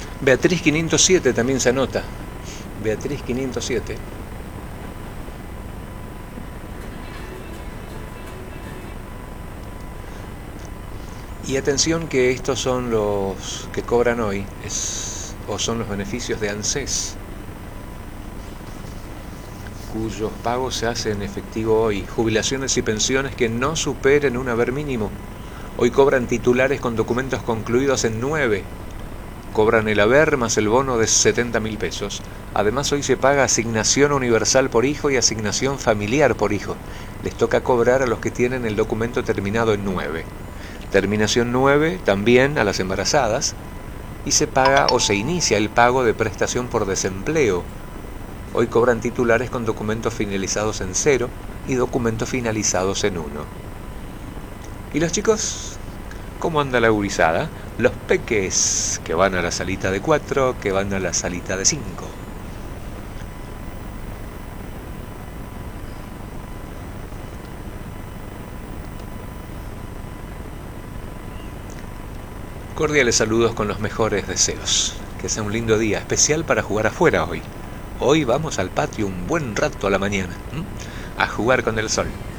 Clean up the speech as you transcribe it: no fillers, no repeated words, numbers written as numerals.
Beatriz 507 también se anota. Beatriz 507. Y atención que estos son los que cobran hoy, o son los beneficios de ANSES, cuyos pagos se hacen en efectivo hoy. Jubilaciones y pensiones que no superen un haber mínimo. Hoy cobran titulares con documentos concluidos en 9. Cobran el haber más el bono de 70.000 pesos. Además hoy se paga asignación universal por hijo y asignación familiar por hijo. Les toca cobrar a los que tienen el documento terminado en 9. Terminación 9 también a las embarazadas. Y se paga o se inicia el pago de prestación por desempleo. Hoy cobran titulares con documentos finalizados en 0 y documentos finalizados en 1. ¿Y los chicos? ¿Cómo anda la gurizada? Los peques que van a la salita de 4, que van a la salita de 5. Cordiales saludos con los mejores deseos. Que sea un lindo día, especial para jugar afuera hoy. Hoy vamos al patio un buen rato a la mañana, a jugar con el sol.